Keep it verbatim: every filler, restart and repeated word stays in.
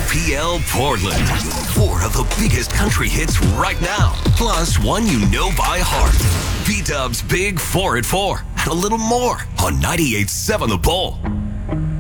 P L Portland. Four of the biggest country hits right now, plus one you know by heart. B-Dub's Big Four at Four, and a little more on ninety-eight point seven The Bull.